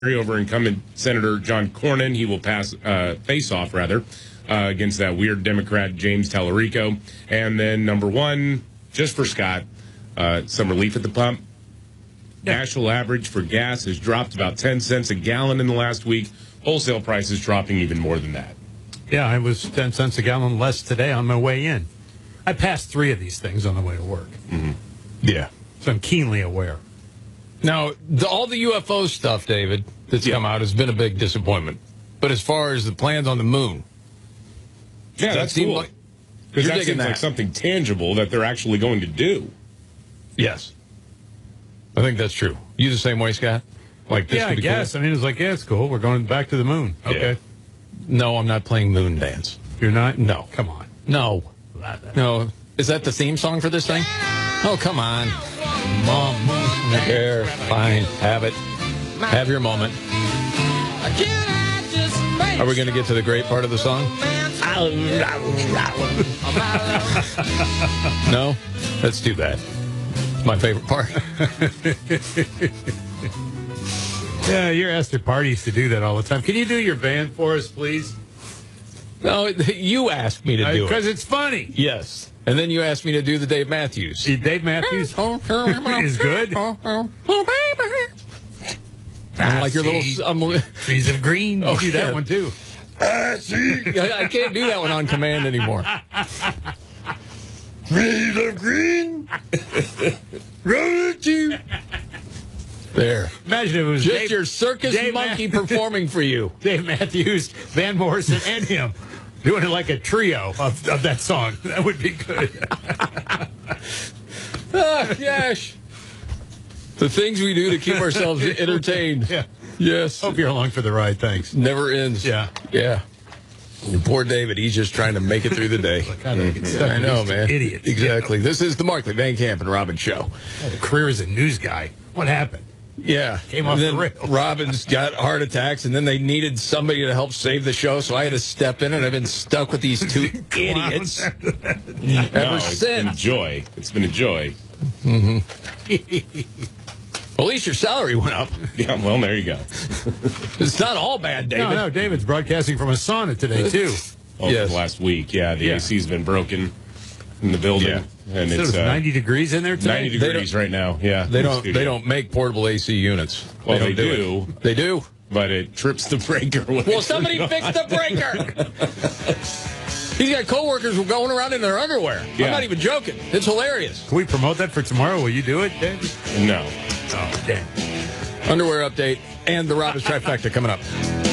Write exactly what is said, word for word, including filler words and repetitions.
over incumbent Senator John Cornyn. He will pass uh, face off, rather, uh, against that weird Democrat James Tallarico. And then number one, just for Scott, uh, some relief at the pump. Yeah. National average for gas has dropped about ten cents a gallon in the last week. Wholesale prices dropping even more than that. Yeah, it was ten cents a gallon less today on my way in. I passed three of these things on the way to work. Mm-hmm. Yeah. So I'm keenly aware. Now, the, all the U F O stuff, David, that's yeah. come out has been a big disappointment. But as far as the plans on the moon, yeah, that's cool. Like, because that seems that. like something tangible that they're actually going to do. Yes. I think that's true. You the same way, Scott? Like this? Yeah, I guess. Cool? I mean, it's like, yeah, it's cool. We're going back to the moon. Okay. Yeah. No, I'm not playing Moon Dance. You're not? No. Come on. No. No. Is that the theme song for this thing? Oh, come on. Mom, there, fine, have it. Have your moment. Are we going to get to the great part of the song? No? That's too bad. It's my favorite part. Yeah, you're asked at parties to do that all the time. Can you do your band for us, please? No, you asked me to do it. Because it's funny. Yes. And then you asked me to do the Dave Matthews. See, Dave Matthews is good. I'm like your little... I'm, Trees of Green. You oh, do yeah. that one, too. I can't do that one on command anymore. Trees of Green. You. There. Imagine if it was just Dave, your circus Dave monkey Ma performing for you. Dave Matthews, Van Morrison, and him. Doing it like a trio of, of that song. That would be good. Oh, gosh. The things we do to keep ourselves entertained. Yeah. Yes. Hope you're along for the ride. Thanks. Never ends. Yeah. Yeah. And poor David, he's just trying to make it through the day. Mm-hmm. I know, man. Idiot. Exactly. This is the Markley, Van Camp, and Robin show. Oh, the career as a news guy. What happened? Yeah. Came off then the rails. Robin's got heart attacks, and then they needed somebody to help save the show, so I had to step in, and I've been stuck with these two idiots ever no, since. It's been a joy. It's been a joy. Mm-hmm. Well, at least your salary went up. Yeah, well, there you go. It's not all bad, David. No, no, David's broadcasting from a sauna today, too. Oh, yes. Last week, yeah. The yeah. A C's been broken in the building. Yeah. And so it's, it's uh, ninety degrees in there today? ninety degrees right now, yeah. They don't They don't make portable A C units. Well, they, they do. do. They do? But it trips the breaker. Well, somebody fix the breaker. He's got coworkers going around in their underwear. Yeah. I'm not even joking. It's hilarious. Can we promote that for tomorrow? Will you do it, Dave? No. Oh, damn. Underwear update and the Robbins trifecta coming up.